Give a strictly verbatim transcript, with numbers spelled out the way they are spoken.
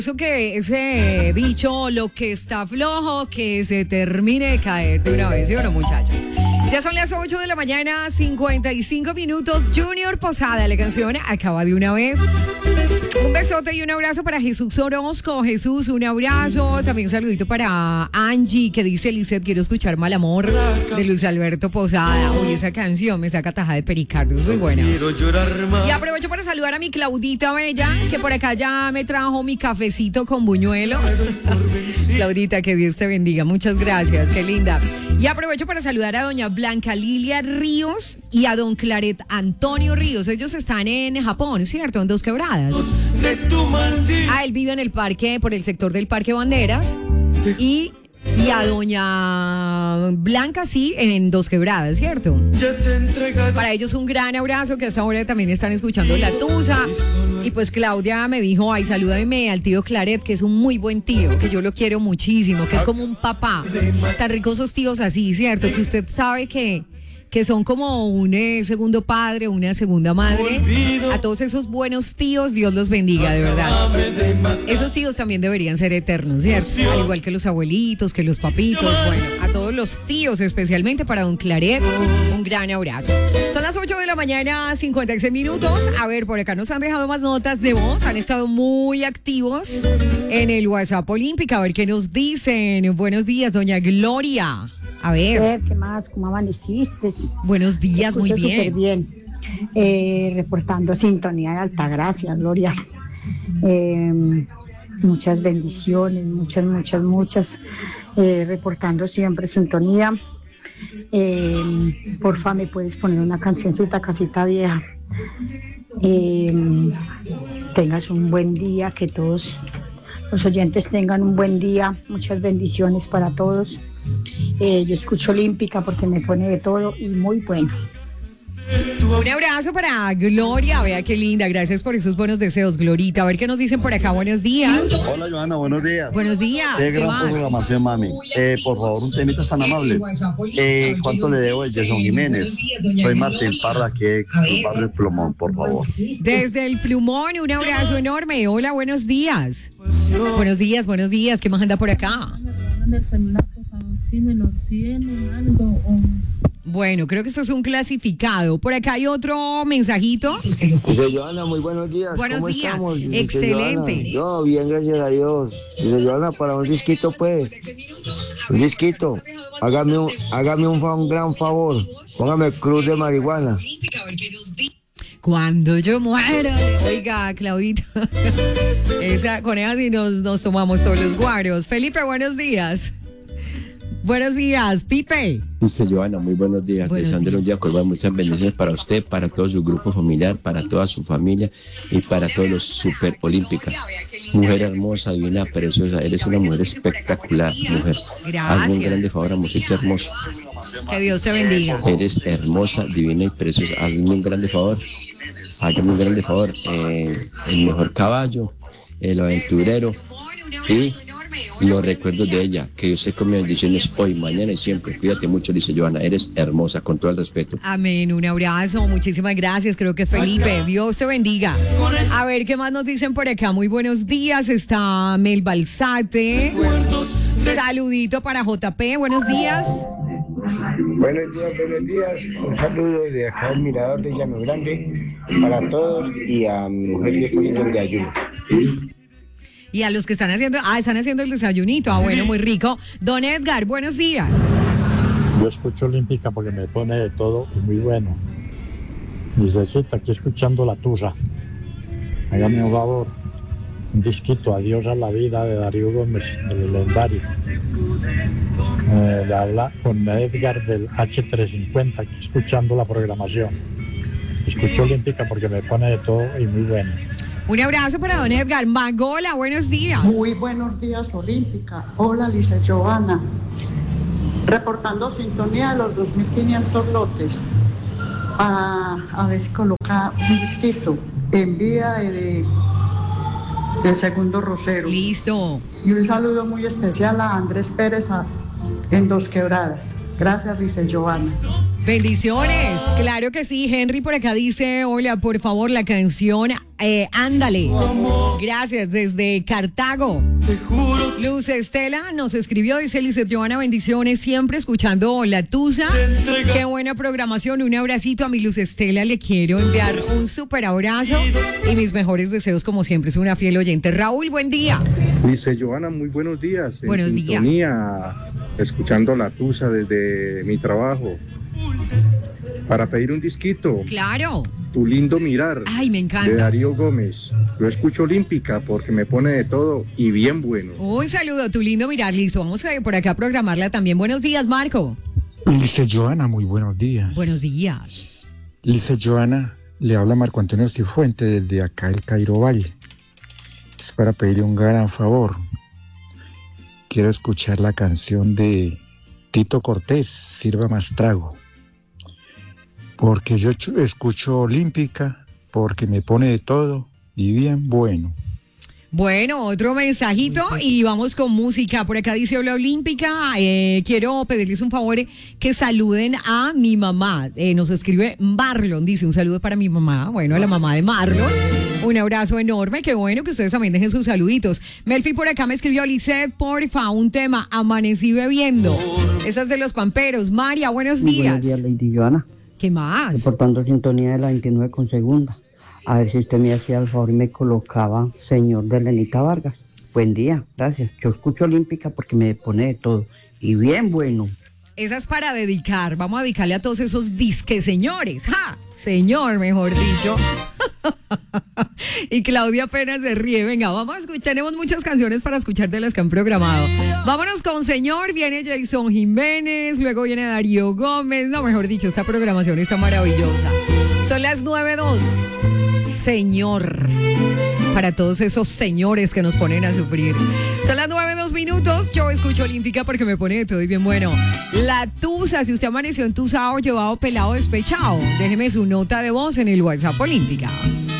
Eso que ese dicho, lo que está flojo, que se termine de caer de una vez, ¿sí o no, muchachos? Ya son las ocho de la mañana, cincuenta y cinco minutos. Junior Posada, la canción acaba de una vez. Un besote y un abrazo para Jesús Orozco. Jesús, un abrazo. También saludito para Angie, que dice: Lizeth, quiero escuchar Mal Amor de Luis Alberto Posada. Uy, esa canción me saca tajada de pericardio, es muy buena. Y aprovecho para saludar a mi Claudita Bella, que por acá ya me trajo mi cafecito con buñuelo. Claudita, que Dios te bendiga. Muchas gracias, qué linda. Y aprovecho para saludar a doña Blanca Lilia Ríos y a don Claret Antonio Ríos. Ellos están en Japón, ¿cierto? En Dos Quebradas. Ah, él vive en el parque, por el sector del Parque Banderas. Y, y a doña Blanca, sí, en Dos Quebradas, ¿cierto? Para ellos un gran abrazo, que hasta ahora también están escuchando La Tusa. Y pues Claudia me dijo: ay, salúdame al tío Claret, que es un muy buen tío, que yo lo quiero muchísimo, que es como un papá. Tan ricos esos tíos así, ¿cierto? Que usted sabe que... que son como un eh, segundo padre, una segunda madre. A todos esos buenos tíos, Dios los bendiga, de verdad. Esos tíos también deberían ser eternos, ¿cierto? Al igual que los abuelitos, que los papitos. Bueno, a todos los tíos, especialmente para don Claret, un gran abrazo. Son las ocho de la mañana, cincuenta y seis minutos. A ver, por acá nos han dejado más notas de voz. Han estado muy activos en el WhatsApp Olímpica. A ver qué nos dicen. Buenos días, doña Gloria. A ver. ¿Qué más? ¿Cómo amaneciste? Buenos días, muy bien. Súper bien. Eh, reportando sintonía de Altagracia, Gloria. Eh, muchas bendiciones, muchas, muchas, muchas. Eh, reportando siempre sintonía. Eh, porfa, me puedes poner una cancioncita, Casita Vieja. Eh, tengas un buen día, que todos los oyentes tengan un buen día. Muchas bendiciones para todos. Eh, yo escucho Olímpica porque me pone de todo y muy bueno. Un abrazo para Gloria, vea qué linda, gracias por esos buenos deseos, Glorita. A ver qué nos dicen por acá, buenos días. Hola, Johanna, buenos días. Buenos días. Qué, ¿Qué gran más? programación, mami. Eh, por favor, un temita tan amable. Eh, ¿Cuánto le debo el Jason Jiménez? Soy Martín Parra, aquí del barrio El Plumón, por favor. Desde el Plumón, un abrazo enorme. Hola, buenos días. Buenos días, buenos días. ¿Qué más anda por acá? Bueno, creo que esto es un clasificado. Por acá hay otro mensajito. Dice Johanna, muy buenos días. Buenos ¿Cómo días. estamos? Dice Excelente. Johanna. Yo, bien, gracias a Dios. Dice Johanna, para un disquito, pues. Un disquito. Hágame un, hágame un, un gran favor. Póngame Cruz de Marihuana. Cuando yo muera. Oiga, Claudita. Esa, con esa sí nos, nos tomamos todos los guaros. Felipe, buenos días. Buenos días, Pipe. Dice Johanna, muy buenos días. Buenos Deseándole un días. día con muchas bendiciones para usted, para todo su grupo familiar, para toda su familia y para todos los super olímpicas. Mujer hermosa, divina, preciosa. Eres una mujer espectacular, mujer. Gracias. Hazme un grande favor, amorcita hermosa. Que Dios te bendiga. Eres hermosa, divina y preciosa. Hazme un grande favor. Hágame un grande favor. Eh, el mejor caballo, el aventurero y los recuerdos de ella, que yo sé con mis bendiciones hoy, mañana y siempre. Cuídate mucho, dice Johanna, eres hermosa, con todo el respeto. Amén, un abrazo, muchísimas gracias, creo que Felipe, Dios te bendiga. A ver, ¿qué más nos dicen por acá? Muy buenos días, está Mel Balsate. Saludito para J P, buenos días. Buenos días, buenos días. Un saludo de acá al Mirador de Llano Grande para todos y a mi mujer que está haciendo el desayuno. Y a los que están haciendo, ah, están haciendo el desayunito, ah, bueno, muy rico. Don Edgar, buenos días. Yo escucho Olímpica porque me pone de todo y muy bueno. Necesito aquí escuchando La Tusa. Hágame un favor, un disquito, Adiós a la vida, de Darío Gómez, el legendario. Eh, le habla con Edgar del H trescientos cincuenta, aquí escuchando la programación. Escucho Olímpica porque me pone de todo y muy bueno. Un abrazo para don Edgar. Magola, buenos días. Muy buenos días, Olímpica. Hola, Lisa Johanna. Reportando sintonía de los dos mil quinientos lotes. A, a ver si coloca un disquito en vía de, del segundo Rosero. Listo. Y un saludo muy especial a Andrés Pérez a, en Dos Quebradas. Gracias, dice Joana. Bendiciones, claro que sí. Henry por acá dice, hola, por favor, la canción eh, Ándale. Gracias, desde Cartago. Luz Estela nos escribió, dice Lizeth Joana, bendiciones, siempre escuchando La Tusa. Qué buena programación, un abracito a mi Luz Estela, le quiero enviar un súper abrazo y mis mejores deseos como siempre, es una fiel oyente. Raúl, buen día. Dice Joana, muy buenos días. En buenos sintonía, días. Escuchando La Tusa desde mi trabajo. Para pedir un disquito. Claro. Tu lindo mirar. Ay, me encanta. De Darío Gómez. Yo escucho Olímpica porque me pone de todo y bien bueno. Un saludo, tu lindo mirar. Listo, vamos a ir por acá a programarla también. Buenos días, Marco. Lice Joana, muy buenos días. Buenos días. Lice Joana, le habla Marco Antonio Cifuente desde acá el Cairo Valle. Es para pedirle un gran favor. Quiero escuchar la canción de Tito Cortés, Sirva Más Trago. Porque yo escucho Olímpica, porque me pone de todo y bien bueno. Bueno, otro mensajito y vamos con música. Por acá dice Hola Olímpica, eh, quiero pedirles un favor eh, que saluden a mi mamá. Eh, nos escribe Marlon, dice un saludo para mi mamá. Bueno, a la mamá de Marlon. Un abrazo enorme, qué bueno que ustedes también dejen sus saluditos. Melfi por acá me escribió, Lizeth, porfa, un tema, amanecí bebiendo. Esa es de los Pamperos. María, buenos Muy días. Buenos días, Lady Joana. ¿Qué más? Reportando sintonía de la veintinueve con segunda. A ver si usted me hacía el favor y me colocaba Señor de Lenita Vargas. Buen día, gracias. Yo escucho Olímpica porque me pone de todo. Y bien bueno. Esa es para dedicar. Vamos a dedicarle a todos esos disque señores. ¡Ja! Señor, mejor dicho. Y Claudia apenas se ríe. Venga, vamos a escuchar. Tenemos muchas canciones para escuchar de las que han programado. Vámonos con Señor. Viene Jason Jiménez. Luego viene Darío Gómez. No, mejor dicho, esta programación está maravillosa. Son las nueve dos. Señor. Para todos esos señores que nos ponen a sufrir. Son las nueve, dos minutos. Yo escucho Olímpica porque me pone de todo y bien bueno. La Tusa, si usted amaneció entusado, llevado, pelado, despechado, déjeme su nota de voz en el WhatsApp Olímpica.